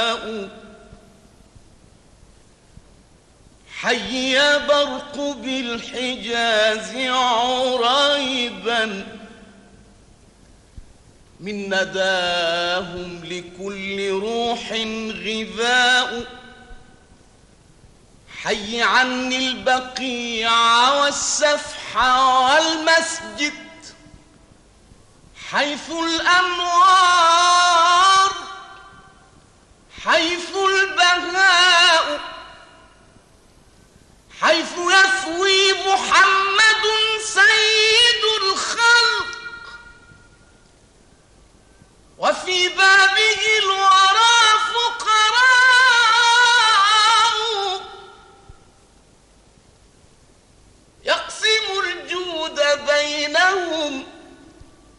حي برق بالحجاز عريبا من نداهم لكل روح غذاء. حي عني البقيع والسفح والمسجد حيث الأنوار حيث البهاء حيث يثوي محمد سيد الخلق وفي بابه